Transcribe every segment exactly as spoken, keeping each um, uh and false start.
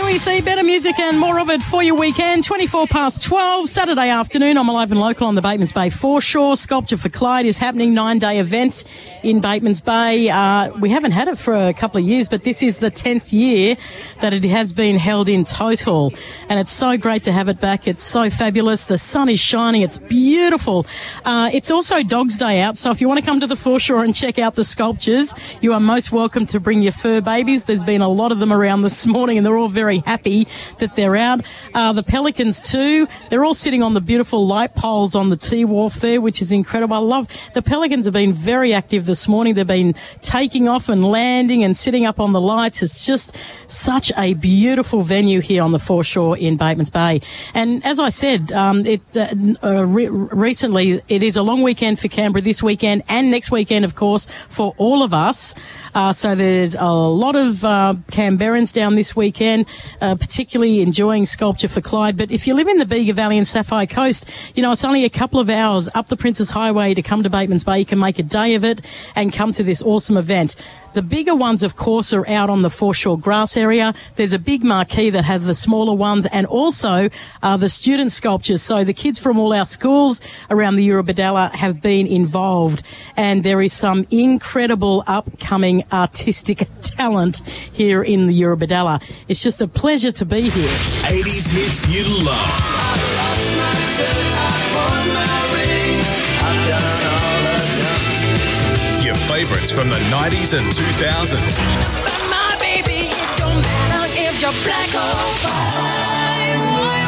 two E C, better music and more of it for your weekend. twenty-four past twelve, Saturday afternoon. I'm alive and local on the Batemans Bay foreshore. Sculpture for Clyde is happening, nine-day event in Batemans Bay. Uh, we haven't had it for a couple of years, but this is the tenth year that it has been held in total. And it's so great to have it back. It's so fabulous. The sun is shining. It's beautiful. Uh, it's also Dog's Day out, so if you want to come to the foreshore and check out the sculptures, you are most welcome to bring your fur babies. There's been a lot of them around this morning, and they're all very happy that they're out. Uh, the pelicans too, they're all sitting on the beautiful light poles on the T-Wharf there, which is incredible. I love, the pelicans have been very active this morning. They've been taking off and landing and sitting up on the lights. It's just such a beautiful venue here on the foreshore in Batemans Bay. And as I said, um, it uh, uh, re- recently, it is a long weekend for Canberra this weekend and next weekend, of course, for all of us. Uh, so there's a lot of uh, Canberrans down this weekend, uh, particularly enjoying Sculpture for Clyde. But if you live in the Bega Valley and Sapphire Coast, you know, it's only a couple of hours up the Princes Highway to come to Batemans Bay. You can make a day of it and come to this awesome event. The bigger ones, of course, are out on the foreshore grass area. There's a big marquee that has the smaller ones and also uh, the student sculptures. So the kids from all our schools around the Eurobodalla have been involved, and there is some incredible upcoming artistic talent here in the Eurobodalla. It's just a pleasure to be here. eighties hits you love. I lost my shirt, I won my ring, I've done all I've done. Your favourites from the nineties and two thousands. My baby, it don't matter if you're black or white.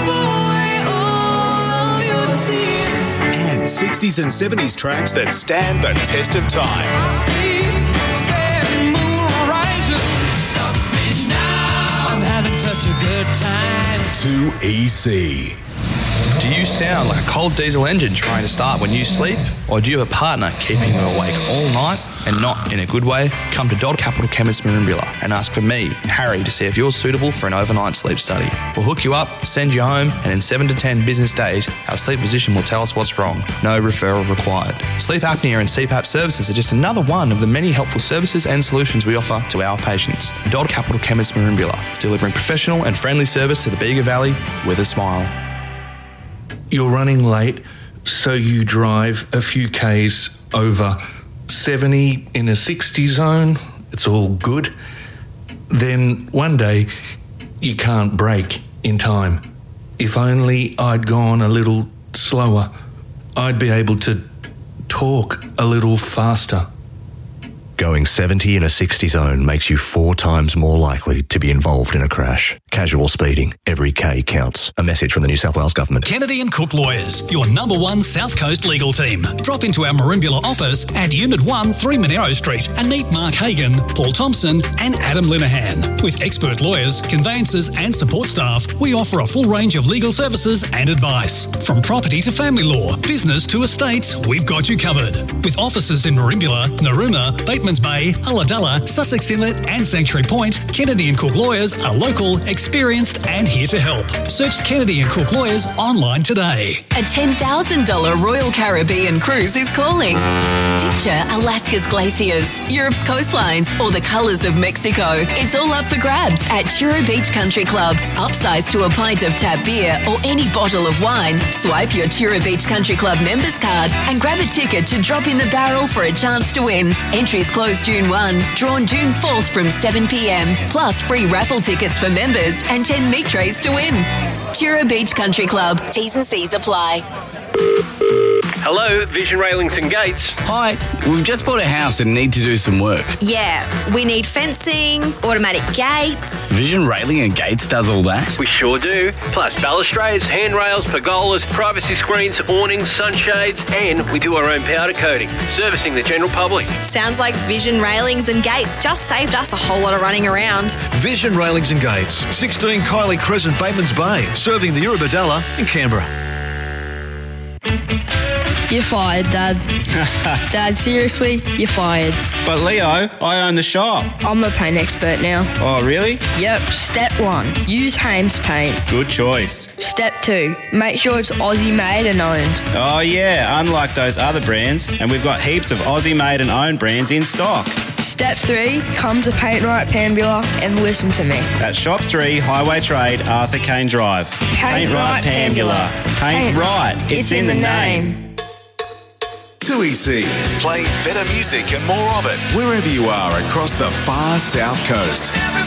All of your tears. And sixties and seventies tracks that stand the test of time. I see the moon rising. Stop me now. I'm having such a good time. two E C. Do you sound like a cold diesel engine trying to start when you sleep? Or do you have a partner keeping you awake all night and not in a good way? Come to Dodd Capital Chemist Merimbula and ask for me, Harry, to see if you're suitable for an overnight sleep study. We'll hook you up, send you home, and in seven to ten business days, our sleep physician will tell us what's wrong. No referral required. Sleep apnea and C PAP services are just another one of the many helpful services and solutions we offer to our patients. Dodd Capital Chemist Merimbula, delivering professional and friendly service to the Bega Valley with a smile. You're running late, so you drive a few Ks over seventy in a sixty zone. It's all good. Then one day, you can't brake in time. If only I'd gone a little slower, I'd be able to talk a little faster. Going seventy in a sixty zone makes you four times more likely to be involved in a crash. Casual speeding. Every K counts. A message from the New South Wales Government. Kennedy and Cook Lawyers, your number one South Coast legal team. Drop into our Merimbula office at Unit one, three Monero Street and meet Mark Hagan, Paul Thompson and Adam Linehan. With expert lawyers, conveyancers and support staff, we offer a full range of legal services and advice. From property to family law, business to estates, we've got you covered. With offices in Merimbula, Narooma, Batemans Bay, Ulladulla, Sussex Inlet and Sanctuary Point, Kennedy and Cook Lawyers are local, experienced and here to help. Search Kennedy and Cook Lawyers online today. A ten thousand dollars Royal Caribbean cruise is calling. Picture Alaska's glaciers, Europe's coastlines or the colours of Mexico. It's all up for grabs at Chura Beach Country Club. Upsize to a pint of tap beer or any bottle of wine. Swipe your Chura Beach Country Club members card and grab a ticket to drop in the barrel for a chance to win. Entries close June first, drawn June fourth from seven p.m. Plus free raffle tickets for members and ten meat trays to win. Chura Beach Country Club. T's and C's apply. Hello, Vision Railings and Gates. Hi, we've just bought a house and need to do some work. Yeah, we need fencing, automatic gates. Vision Railing and Gates does all that? We sure do. Plus balustrades, handrails, pergolas, privacy screens, awnings, sunshades, and we do our own powder coating, servicing the general public. Sounds like Vision Railings and Gates just saved us a whole lot of running around. Vision Railings and Gates, sixteen Kylie Crescent, Batemans Bay, serving the Eurobodalla in Canberra. You're fired, Dad. Dad, seriously, you're fired. But Leo, I own the shop. I'm the paint expert now. Oh, really? Yep. Step one, use Hames paint. Good choice. Step two, make sure it's Aussie made and owned. Oh, yeah, unlike those other brands, and we've got heaps of Aussie made and owned brands in stock. Step three, come to Paint Right Pambula and listen to me. At Shop three, Highway Trade, Arthur Kane Drive. Paint Right Pambula. Paint Right, it's in the name. two E C. Play better music and more of it wherever you are across the far south coast.